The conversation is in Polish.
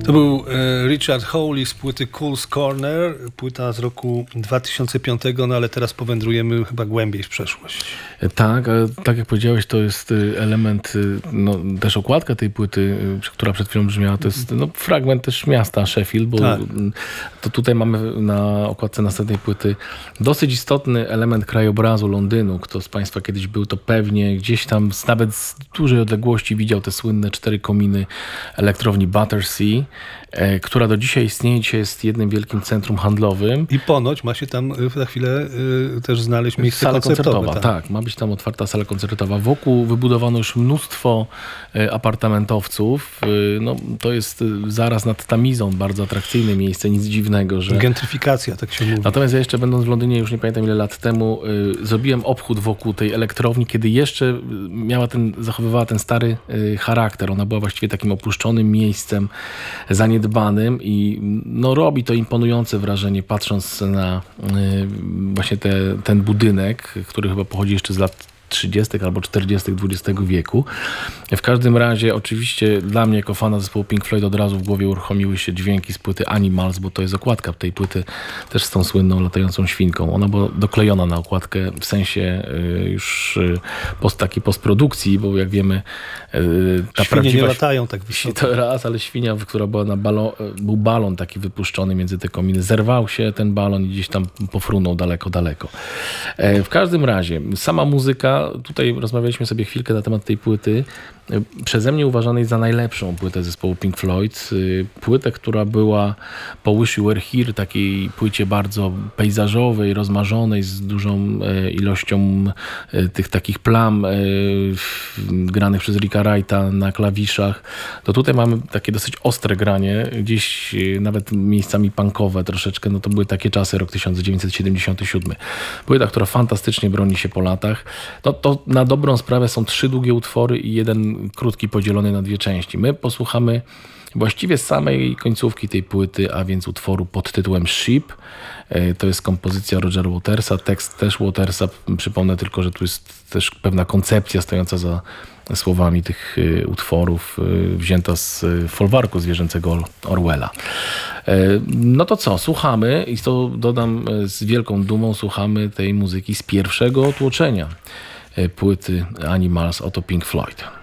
To był Richard Hawley z płyty Cool's Corner, płyta z roku 2005, no ale teraz powędrujemy chyba głębiej w przeszłość. Tak, tak jak powiedziałeś, to jest element, no, też okładka tej płyty, która przed chwilą brzmiała, to jest fragment też miasta Sheffield, bo tak. To tutaj mamy na okładce następnej płyty dosyć istotny element krajobrazu Londynu. Kto z Państwa kiedyś był, to pewnie gdzieś tam nawet z dużej odległości widział te słynne 4 kominy elektrowni Battersea, która do dzisiaj istnieje. Dzisiaj jest jednym wielkim centrum handlowym. I ponoć ma się tam za chwilę też znaleźć miejsce sala koncertowa. Tak, ma być tam otwarta sala koncertowa. Wokół wybudowano już mnóstwo apartamentowców. No, to jest zaraz nad Tamizą bardzo atrakcyjne miejsce, nic dziwnego, że... Gentryfikacja, tak się mówi. Natomiast ja jeszcze będąc w Londynie, już nie pamiętam ile lat temu, zrobiłem obchód wokół tej elektrowni, kiedy jeszcze zachowywała ten stary charakter. Ona była właściwie takim opuszczonym miejscem, zaniedbanym i no, robi to imponujące wrażenie, patrząc na właśnie ten budynek, który chyba pochodzi jeszcze z lat 30. albo 40. XX wieku. W każdym razie oczywiście dla mnie jako fana zespołu Pink Floyd od razu w głowie uruchomiły się dźwięki z płyty Animals, bo to jest okładka tej płyty też z tą słynną latającą świnką. Ona była doklejona na okładkę w sensie już takiej postprodukcji, bo jak wiemy ta świnie nie latają tak wysoko. To raz, ale świnia, która była był balon taki wypuszczony między te kominy. Zerwał się ten balon i gdzieś tam pofrunął daleko. W każdym razie sama muzyka, tutaj rozmawialiśmy sobie chwilkę na temat tej płyty, przeze mnie uważanej za najlepszą płytę zespołu Pink Floyd. Płytę, która była po Wish You Were Here, takiej płycie bardzo pejzażowej, rozmarzonej, z dużą ilością tych takich plam granych przez Ricka Wrighta na klawiszach. To tutaj mamy takie dosyć ostre granie, gdzieś nawet miejscami punkowe troszeczkę. No to były takie czasy, rok 1977. Płyta, która fantastycznie broni się po latach. No to na dobrą sprawę są 3 długie utwory i 1 krótki podzielony na 2 części. My posłuchamy właściwie samej końcówki tej płyty, a więc utworu pod tytułem Sheep. To jest kompozycja Rogera Watersa, tekst też Watersa. Przypomnę tylko, że tu jest też pewna koncepcja stojąca za słowami tych utworów, wzięta z folwarku zwierzęcego Orwella. No to co, słuchamy i to dodam z wielką dumą, słuchamy tej muzyki z pierwszego tłoczenia płyty Animals, oto Pink Floyd.